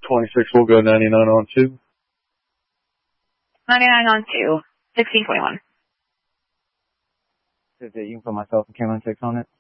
26, we'll go 99 on 2. 99 on 2. 1621. 58, you can put myself and Cameron 6 on it.